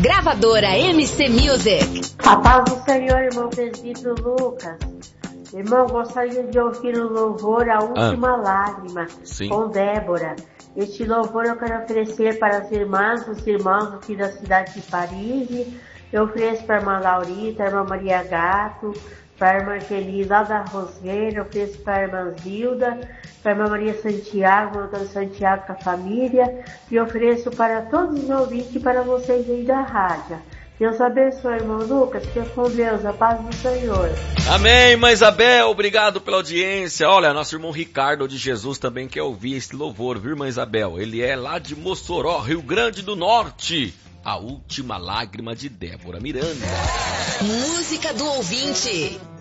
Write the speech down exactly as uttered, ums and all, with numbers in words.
Gravadora M C Music. A paz do Senhor, irmão presbítero Lucas. Irmão, gostaria de ouvir o louvor A Última ah, Lágrima, sim. com Débora. Este louvor eu quero oferecer para as irmãs, os irmãos aqui da cidade de Paris. Eu ofereço para a irmã Laurita, a irmã Maria Gato, para a irmã Kelly lá da Roseira, eu ofereço para a irmã Zilda, para a irmã Maria Santiago, o Antônio Santiago com a família, e ofereço para todos os ouvintes e para vocês aí da rádio. Deus abençoe, irmão Lucas, fique com Deus, a paz do Senhor. Amém, irmã Isabel, obrigado pela audiência. Olha, nosso irmão Ricardo de Jesus também quer ouvir esse louvor, viu, irmã Isabel? Ele é lá de Mossoró, Rio Grande do Norte. A Última Lágrima de Débora Miranda. Música do ouvinte.